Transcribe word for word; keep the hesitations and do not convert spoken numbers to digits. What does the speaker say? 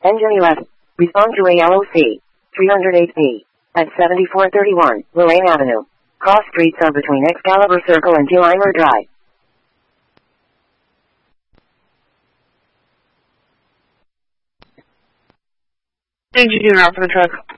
Engine eleven. Respond to A L O C. three oh eight P. At seventy-four thirty-one, Lorraine Avenue. Cross streets are between Excalibur Circle and Gillimer Drive. Engineer out for the truck.